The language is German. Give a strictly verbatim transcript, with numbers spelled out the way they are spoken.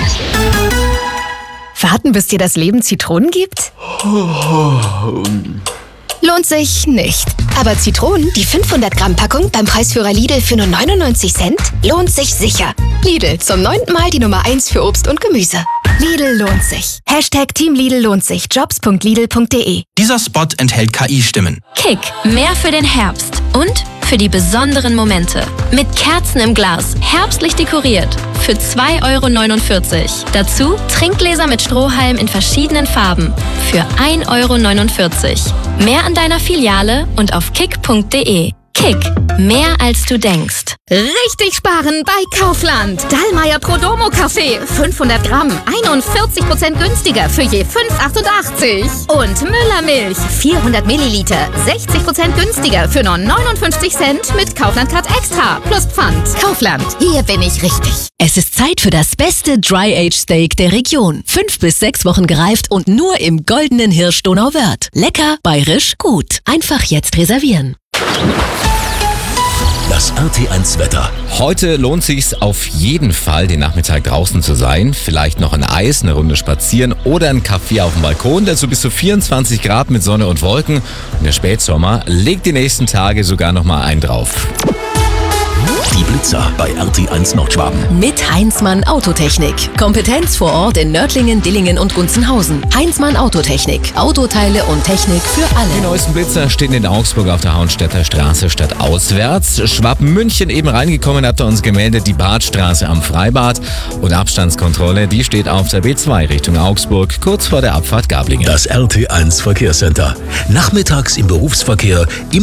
Warten, bis dir das Leben Zitronen gibt? Lohnt sich nicht. Aber Zitronen, die fünfhundert Gramm Packung beim Preisführer Lidl für nur neunundneunzig Cent, lohnt sich sicher. Lidl, zum neunten Mal die Nummer eins für Obst und Gemüse. Lidl lohnt sich. Hashtag Team Lidl lohnt sich. jobs punkt lidl punkt de. Dieser Spot enthält K I-Stimmen. Kick, mehr für den Herbst und für die besonderen Momente. Mit Kerzen im Glas, herbstlich dekoriert. Für zwei Euro neunundvierzig. Dazu Trinkgläser mit Strohhalm in verschiedenen Farben. Für ein Euro neunundvierzig. Mehr an deiner Filiale und auf kick punkt de. Kick, mehr als du denkst. Richtig sparen bei Kaufland. Dallmayr Prodomo Kaffee, fünfhundert Gramm, einundvierzig Prozent günstiger für je fünf Euro achtundachtzig. Und Müller Milch, vierhundert Milliliter, sechzig Prozent günstiger für nur neunundfünfzig Cent mit Kaufland Card Extra plus Pfand. Kaufland, hier bin ich richtig. Es ist Zeit für das beste Dry-Aged-Steak der Region. Fünf bis sechs Wochen gereift und nur im goldenen Hirsch Donauwörth. Lecker, bayerisch, gut. Einfach jetzt reservieren. Das R T eins Wetter. Heute lohnt sich's auf jeden Fall, den Nachmittag draußen zu sein. Vielleicht noch ein Eis, eine Runde spazieren oder ein Kaffee auf dem Balkon. Dazu bis zu vierundzwanzig Grad mit Sonne und Wolken. Und der Spätsommer legt die nächsten Tage sogar noch mal einen drauf. Die Blitzer bei R T eins Nordschwaben. Mit Heinzmann Autotechnik. Kompetenz vor Ort in Nördlingen, Dillingen und Gunzenhausen. Heinzmann Autotechnik. Autoteile und Technik für Die alle. neuesten Blitzer stehen in Augsburg auf der Hauenstädter Straße stadtauswärts. Schwaben-München eben reingekommen, habt ihr uns gemeldet, die Badstraße am Freibad. Und Abstandskontrolle, die steht auf der B zwei Richtung Augsburg, kurz vor der Abfahrt Gablingen. Das R T eins Verkehrscenter. Nachmittags im Berufsverkehr im